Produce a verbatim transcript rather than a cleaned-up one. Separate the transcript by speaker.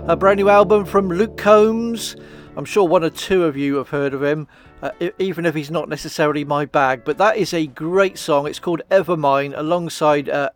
Speaker 1: A brand new album from Luke Combs. I'm sure one or two of you have heard of him, uh, even if he's not necessarily my bag. But that is a great song. It's called Evermine, alongside uh,